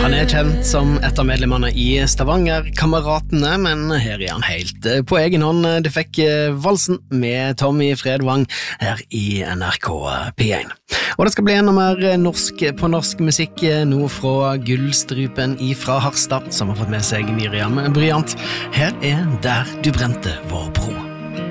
Han kjent som et av medlemmene i Stavanger-kameratene, men her han helt på egen hånd. Du fikk valsen med Tommy Fredvang her i NRK P1. Og det skal bli enda mer norsk på norsk musikk nå fra Gullstrupen fra Harstad, som har fått med seg Miriam Bryant. Her Der du brente vår bro.